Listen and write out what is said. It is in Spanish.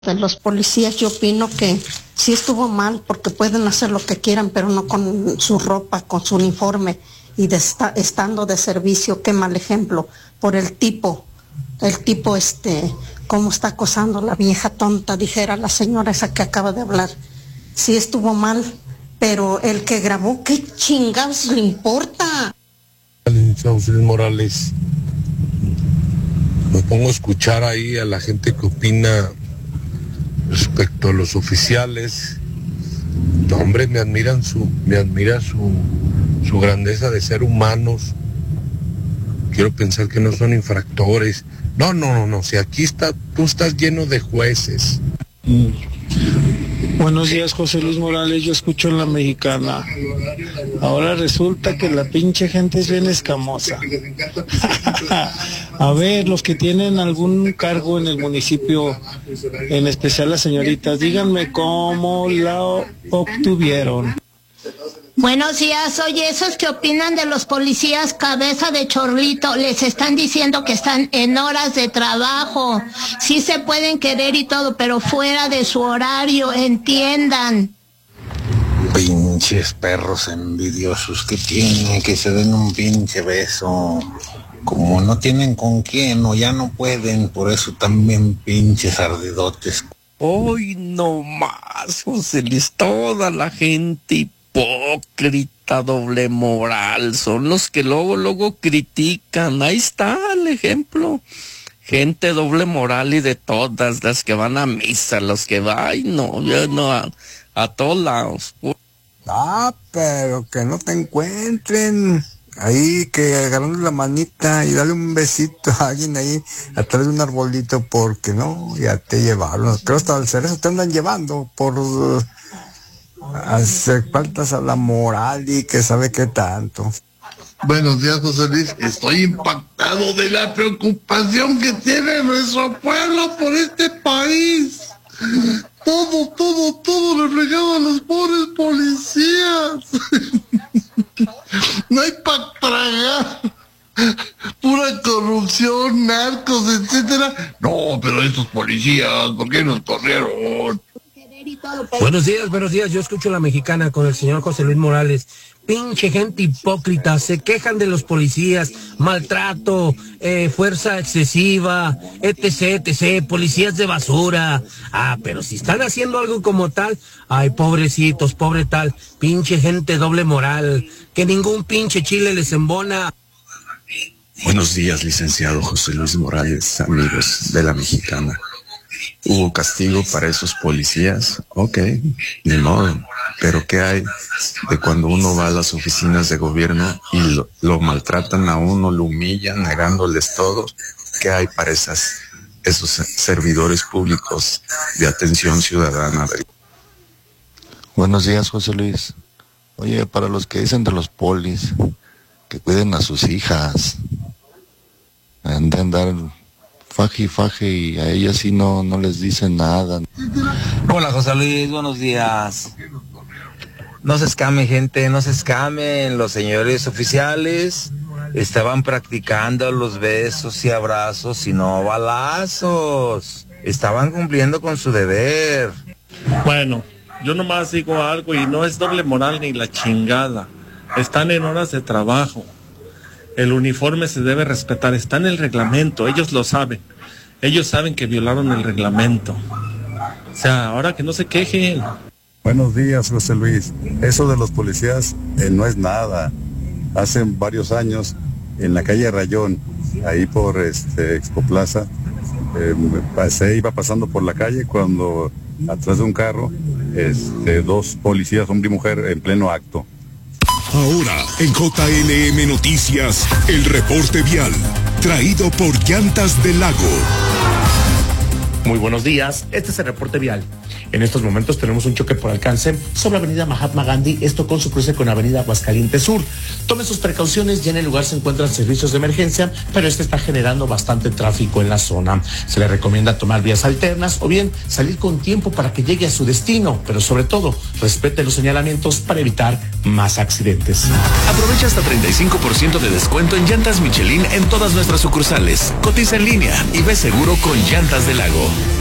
De los policías yo opino que sí estuvo mal porque pueden hacer lo que quieran, pero no con su ropa, con su uniforme y estando de servicio. Qué mal ejemplo por el tipo cómo está acosando a la vieja tonta, dijera la señora esa que acaba de hablar. Sí estuvo mal, pero el que grabó, ¿qué chingados le importa? José Luis Morales, me pongo a escuchar ahí a la gente que opina respecto a los oficiales. No, hombre, me admira su grandeza de ser humanos. Quiero pensar que no son infractores. No, si aquí tú estás lleno de jueces. Buenos días, José Luis Morales, yo escucho en La Mexicana. Ahora resulta que la pinche gente es bien escamosa. A ver, los que tienen algún cargo en el municipio, en especial las señoritas, díganme cómo la obtuvieron. Buenos días, oye, esos que opinan de los policías cabeza de chorlito, les están diciendo que están en horas de trabajo. Sí se pueden querer y todo, pero fuera de su horario, entiendan. Pinches perros envidiosos que tienen, que se den un pinche beso. Como no tienen con quién o ya no pueden, por eso también pinches ardidotes. Hoy no más, José Luis, toda la gente hipócrita, doble moral, son los que luego critican. Ahí está el ejemplo. Gente doble moral y de todas, las que van a misa, los que van, a todos lados. Pero que no te encuentren ahí, que agarrando la manita y darle un besito a alguien ahí atrás de un arbolito, porque no, ya te llevaron. Creo hasta el cerezo te andan llevando por hacer faltas a la moral y que sabe qué tanto. Buenos días, José Luis. Estoy impactado de la preocupación que tiene nuestro pueblo por este país. Todo le regalo a los pobres policías. No hay para tragar. Pura corrupción, narcos, etcétera. No, pero estos policías, ¿por qué nos corrieron? Buenos días, yo escucho La Mexicana con el señor José Luis Morales. Pinche gente hipócrita, se quejan de los policías, maltrato, fuerza excesiva, etc, policías de basura. Pero si están haciendo algo como tal, ay, pobrecitos, pobre tal, pinche gente doble moral, que ningún pinche chile les embona. Buenos días, licenciado José Luis Morales, amigos de La Mexicana. ¿Hubo castigo para esos policías? Ok, ni modo. Pero ¿qué hay de cuando uno va a las oficinas de gobierno y lo maltratan a uno, lo humillan, negándoles todo? ¿Qué hay para esos servidores públicos de atención ciudadana? Buenos días, José Luis. Oye, para los que dicen de los polis, que cuiden a sus hijas, han de andar faje y a ellas sí no les dicen nada. Hola, José Luis, buenos días. No se escamen, gente, no se escamen. Los señores oficiales estaban practicando los besos y abrazos y no balazos. Estaban cumpliendo con su deber. Bueno, yo nomás digo algo y no es doble moral ni la chingada. Están en horas de trabajo. El uniforme se debe respetar, está en el reglamento, ellos lo saben. Ellos saben que violaron el reglamento. O sea, ahora que no se quejen. Buenos días, José Luis. Eso de los policías no es nada. Hace varios años, en la calle Rayón, ahí por Expo Plaza, iba pasando por la calle cuando atrás de un carro, dos policías, hombre y mujer, en pleno acto. Ahora, en JLM Noticias, el reporte vial, traído por Llantas del Lago. Muy buenos días, este es el reporte vial. En estos momentos tenemos un choque por alcance sobre Avenida Mahatma Gandhi, esto con su cruce con Avenida Aguascalientes Sur. Tomen sus precauciones, ya en el lugar se encuentran servicios de emergencia, pero está generando bastante tráfico en la zona. Se le recomienda tomar vías alternas o bien salir con tiempo para que llegue a su destino, pero sobre todo, respete los señalamientos para evitar más accidentes. Aprovecha hasta 35% de descuento en llantas Michelin en todas nuestras sucursales. Cotiza en línea y ve seguro con Llantas del Lago.